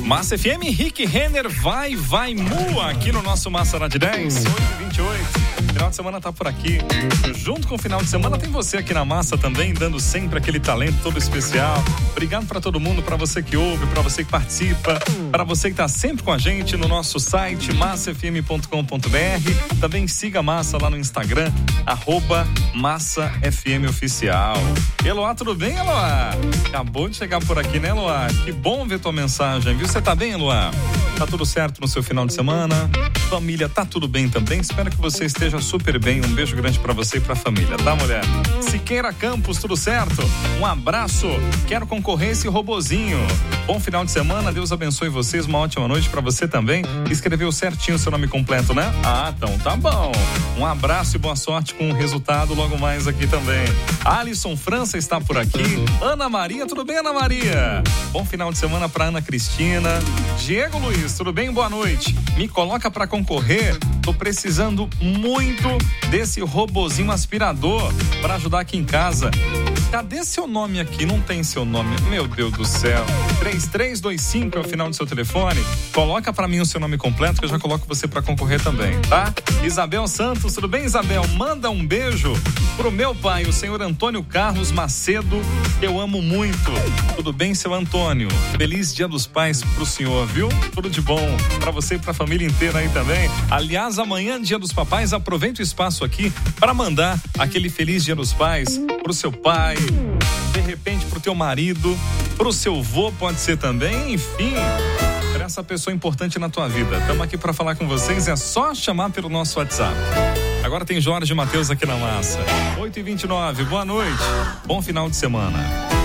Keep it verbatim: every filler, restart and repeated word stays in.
Massa F M, Rick Renner, vai, vai, mua, aqui no nosso Massa na de dez, oito e vinte e oito. Final de semana tá por aqui. Junto com o final de semana tem você aqui na Massa também, dando sempre aquele talento todo especial. Obrigado pra todo mundo, pra você que ouve, pra você que participa, pra você que tá sempre com a gente no nosso site massa f m ponto com ponto b r. Também siga a Massa lá no Instagram, arroba Massa F M Oficial. Eloá, tudo bem, Eloá? Acabou de chegar por aqui, né, Eloá? Que bom ver tua mensagem, viu? Você tá bem, Eloá? Tá tudo certo no seu final de semana? Família, tá tudo bem também? Espero que você esteja super bem. Um beijo grande pra você e pra família, tá, mulher? Siqueira Campos, tudo certo? Um abraço. Quero concorrer esse robozinho. Bom final de semana, Deus abençoe vocês. Uma ótima noite pra você também. Escreveu certinho o seu nome completo, né? Ah, então tá bom. Um abraço e boa sorte com o resultado logo mais aqui também. Alisson França está por aqui. Ana Maria, tudo bem, Ana Maria? Bom final de semana pra Ana Cristina. Diego Luiz, tudo bem? Boa noite. Me coloca pra concorrer. Tô precisando muito desse robozinho aspirador pra ajudar aqui em casa. Cadê seu nome aqui? Não tem seu nome. Meu Deus do céu. três três dois cinco é o final do seu telefone. Coloca pra mim o seu nome completo que eu já coloco você pra concorrer também, tá? Isabel Santos, tudo bem, Isabel? Manda um beijo pro meu pai, o senhor Antônio Carlos Macedo, que eu amo muito. Tudo bem, seu Antônio? Feliz Dia dos Pais pro senhor, viu? Tudo de bom pra você e pra família inteira aí também. Aliás, amanhã, Dia dos Papais, aproveita o espaço aqui para mandar aquele feliz Dia dos Pais pro seu pai, de repente pro teu marido, pro seu vô, pode ser também, enfim, para essa pessoa importante na tua vida. Estamos aqui para falar com vocês, é só chamar pelo nosso WhatsApp. Agora tem Jorge Matheus aqui na Massa. oito e vinte e nove, boa noite, bom final de semana.